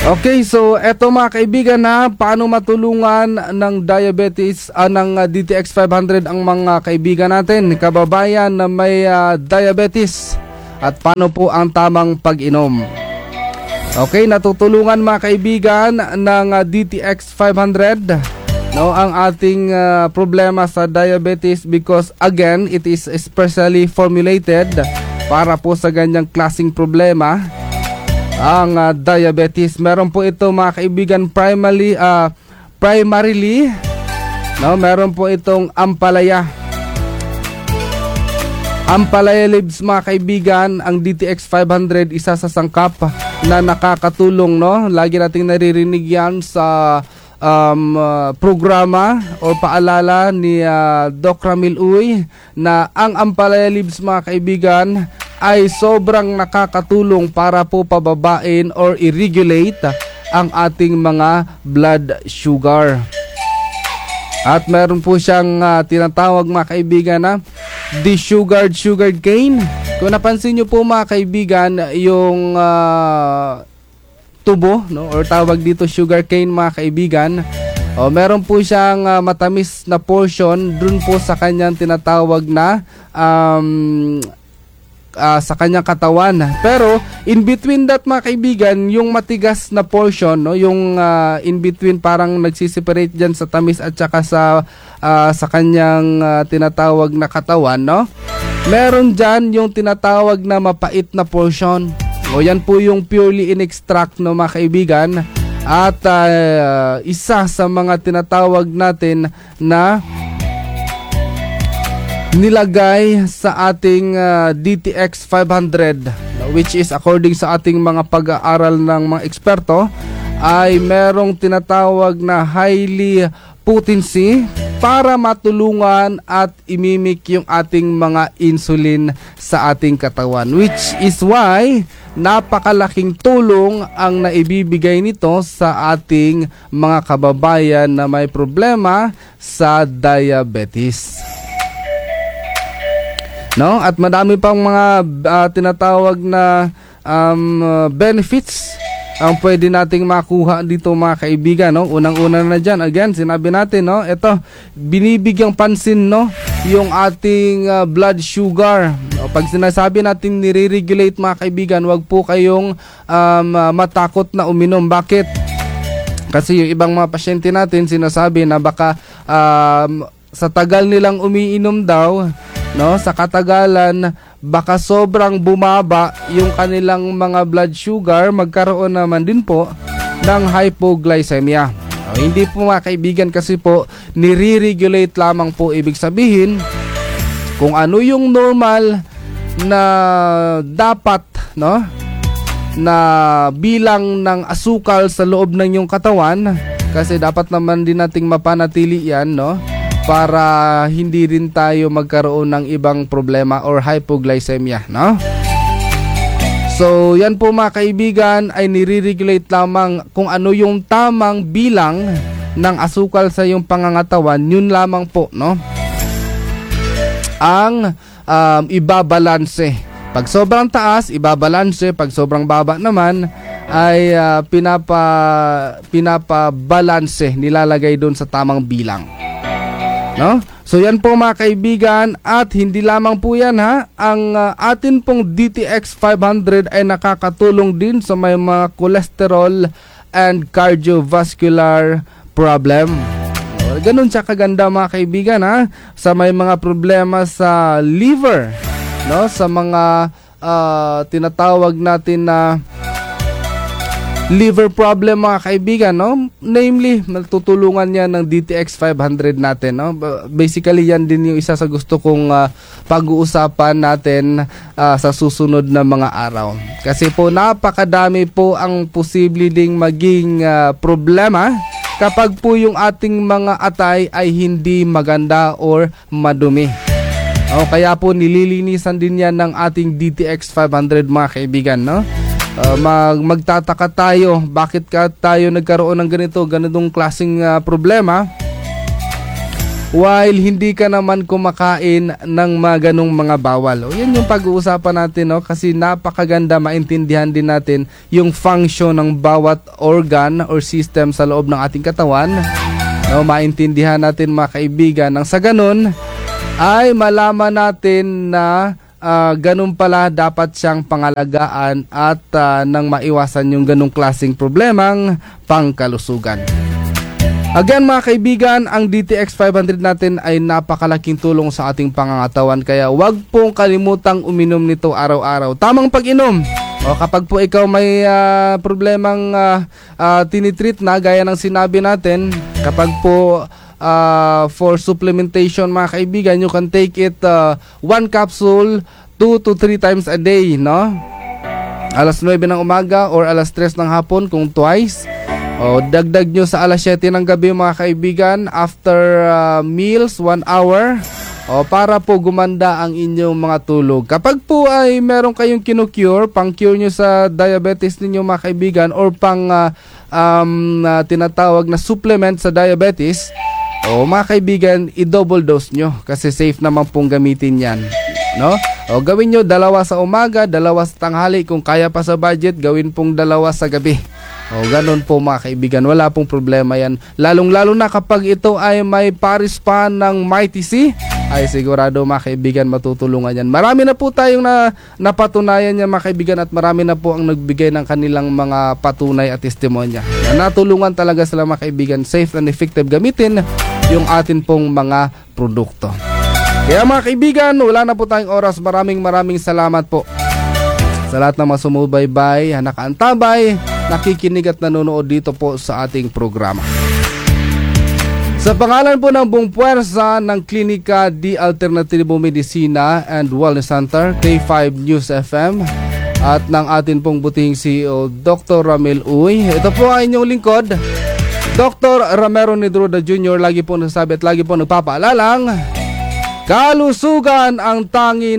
Okay, so eto mga kaibigan na paano matulungan ng diabetes ng DTX 500 ang mga kaibigan natin, kababayan na may diabetes, at paano po ang tamang pag-inom. Okay, natutulungan mga kaibigan ng DTX 500 ang ating problema sa diabetes because again, it is specially formulated para po sa ganyang klaseng problema. Ang diabetes, meron po ito mga kaibigan primarily meron po itong ampalaya leaves mga kaibigan. Ang DTX 500 isa sa sangkap na nakakatulong, lagi nating naririnig yan sa programa o paalala ni Doc Ramil Uy na ang ampalaya leaves mga kaibigan ay sobrang nakakatulong para po pababain or i-regulate ang ating mga blood sugar. At meron po siyang tinatawag mga kaibigan na desugared sugar cane. Kung napansin nyo po mga kaibigan, yung tubo, or tawag dito sugar cane mga kaibigan, meron po siyang matamis na portion dun po sa kanyang tinatawag na sa kanyang katawan. Pero in between that mga kaibigan, yung matigas na portion, yung in between parang nagsiseparate dyan sa tamis at saka sa kanyang tinatawag na katawan, meron dyan yung tinatawag na mapait na portion. Yan po yung purely in-extract mga kaibigan. At isa sa mga tinatawag natin na nilagay sa ating DTX 500, which is according sa ating mga pag-aaral ng mga eksperto, ay merong tinatawag na highly potency para matulungan at imimik yung ating mga insulin sa ating katawan, which is why napakalaking tulong ang naibibigay nito sa ating mga kababayan na may problema sa diabetes. At madami pang mga tinatawag na benefits ang pwede nating makuha dito mga kaibigan. Unang-una na dyan, again, sinabi natin, ito, binibigyang pansin yung ating blood sugar. Pag sinasabi natin nire-regulate mga kaibigan, wag po kayong matakot na uminom. Bakit? Kasi yung ibang mga pasyente natin sinasabi na baka sa tagal nilang umiinom daw, sa katagalan, baka sobrang bumaba yung kanilang mga blood sugar, magkaroon naman din po ng hypoglycemia. Hindi po mga kaibigan, kasi po nire-regulate lamang po, ibig sabihin kung ano yung normal na dapat na bilang ng asukal sa loob ng iyong katawan, kasi dapat naman din nating mapanatili yan, para hindi rin tayo magkaroon ng ibang problema or hypoglycemia, So, yan po mga kaibigan ay nire-regulate lamang kung ano yung tamang bilang ng asukal sa iyong pangangatawan, yun lamang po, ang ibabalanse. Pag sobrang taas, ibabalanse. Pag sobrang baba naman, ay pinapabalanse, nilalagay doon sa tamang bilang. So yan po mga kaibigan, at hindi lamang po yan ang atin pong DTX 500 ay nakakatulong din sa may mga cholesterol and cardiovascular problem. Ganun siya kaganda mga kaibigan, sa may mga problema sa liver, sa mga tinatawag natin na liver problem mga kaibigan, namely natutulungan yan ng DTX 500 natin, Basically yan din yung isa sa gusto kong pag-uusapan natin sa susunod na mga araw, kasi po napakadami po ang posible ding maging problema kapag po yung ating mga atay ay hindi maganda or madumi. Kaya po nililinisan din yan ng ating DTX 500 mga kaibigan, magtataka tayo bakit tayo nagkaroon ng ganitong klaseng problema. while hindi ka naman kumakain ng mga ganong mga bawal. O yan yung pag-uusapan natin, no? Kasi napakaganda maintindihan din natin yung function ng bawat organ or system sa loob ng ating katawan. No, maintindihan natin mga kaibigan, nang sa ganun ay malaman natin na ganun pala dapat siyang pangalagaan at nang maiwasan yung ganung klaseng problemang pangkalusugan. Again mga kaibigan, ang DTX 500 natin ay napakalaking tulong sa ating pangangatawan, kaya wag pong kalimutang uminom nito araw-araw. Tamang pag-inom. O kapag po ikaw may problemang tinitreat na gaya ng sinabi natin, kapag po for supplementation mga kaibigan, you can take it 1 capsule 2 to 3 times a day, no? Alas 9 ng umaga or alas 3 ng hapon kung twice. O dagdag nyo sa alas 7 ng gabi mga kaibigan, after meals 1 hour. O para po gumanda ang inyong mga tulog. Kapag po ay meron kayong kinukure, pang-cure nyo sa diabetes ninyo mga kaibigan, or pang tinatawag na supplement sa diabetes, o mga kaibigan, i-double dose nyo kasi safe naman pong gamitin yan, no? O gawin nyo 2 sa umaga, 2 sa tanghali. Kung kaya pa sa budget, gawin pong 2 sa gabi. O ganun po mga kaibigan, wala pong problema yan. Lalong-lalo na kapag ito ay may pares pa ng Mighty C, ay sigurado mga kaibigan matutulungan yan. Marami na po tayong napatunayan yan mga kaibigan, at marami na po ang nagbigay ng kanilang mga patunay at testimonya. Natulungan talaga sila mga kaibigan, safe and effective gamitin yung atin pong mga produkto. Kaya mga kaibigan, wala na po tayong oras. Maraming salamat po sa lahat ng mga sumubaybay, nakaantabay, nakikinig at nanonood dito po sa ating programa. Sa pangalan po ng buong puwersa ng Klinika di Alternatibo Medicina and Wellness Center, K5 News FM, at ng atin pong butihing CEO, Dr. Ramil Uy, ito po ang inyong lingkod, Dr. Ramiro Nedruda Jr. Lagi po nasasabi at lagi po nagpapaalalang, kalusugan ang tanging